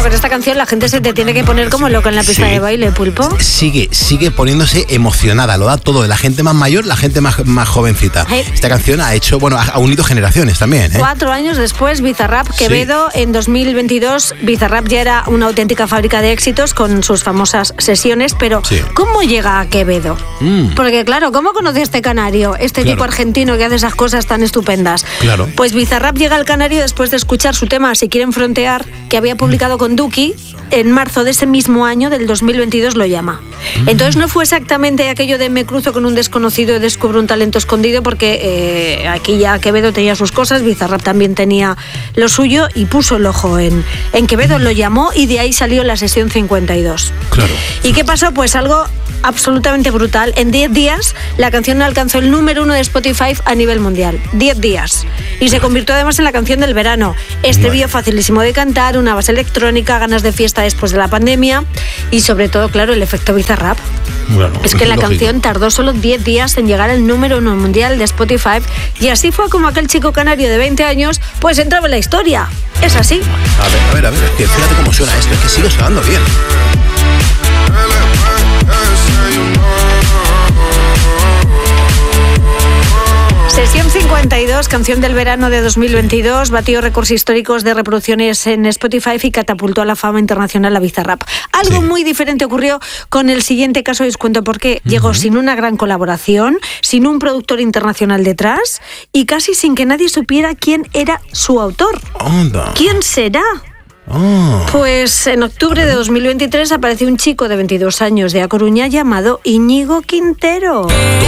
pero esta canción la gente se te tiene que poner como loco en la pista de baile, Pulpo. Sigue poniéndose emocionada, lo da todo, la gente más mayor, la gente más jovencita. Esta canción ha unido generaciones también. 4 años después, Bizarrap, Quevedo, en 2022, Bizarrap ya era una auténtica fábrica de éxitos con sus famosas sesiones, pero ¿cómo llega a Quevedo? Porque claro, ¿cómo conoce a este canario, chico argentino que hace esas cosas tan estupendas? Claro. Pues Bizarrap llega al canario después de escuchar su tema Si quieren frontear, que había publicado con Duki. En marzo de ese mismo año, del 2022, lo llama. Entonces no fue exactamente aquello de me cruzo con un desconocido y descubro un talento escondido, porque aquí ya Quevedo tenía sus cosas, Bizarrap también tenía lo suyo y puso el ojo en Quevedo, lo llamó y de ahí salió la sesión 52. Claro. ¿Y qué pasó? Pues algo absolutamente brutal. En 10 días la canción alcanzó el número 1 de Spotify a nivel mundial. 10 días. Y se convirtió además en la canción del verano. Estribillo facilísimo de cantar, una base electrónica, ganas de fiesta después de la pandemia y sobre todo, claro, el efecto Bizarrap. Bueno, es que la canción tardó solo 10 días en llegar al número 1 mundial de Spotify y así fue como aquel chico canario de 20 años pues entraba en la historia. Es así. A ver, es que fíjate cómo suena esto, es que sigue sonando bien. Sesión 52, canción del verano de 2022, batió récords históricos de reproducciones en Spotify y catapultó a la fama internacional a Bizarrap. Algo muy diferente ocurrió con el siguiente caso, y os cuento por qué. Llegó sin una gran colaboración, sin un productor internacional detrás y casi sin que nadie supiera quién era su autor. Onda. ¿Quién será? Pues en octubre de 2023 apareció un chico de 22 años de A Coruña llamado Íñigo Quintero.